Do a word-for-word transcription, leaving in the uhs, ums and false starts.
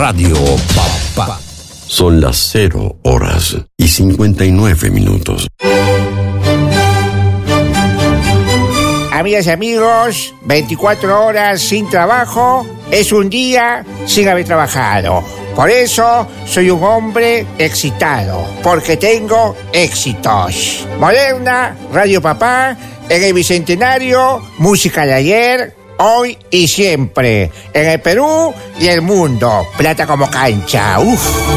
Radio Papá. Son las cero horas y cincuenta y nueve minutos. Amigas y amigos, veinticuatro horas sin trabajo es un día sin haber trabajado. Por eso soy un hombre excitado, porque tengo éxitos. Moderna, Radio Papá, en el Bicentenario, música de ayer, hoy y siempre. En el Perú y el mundo, plata como cancha. Uf.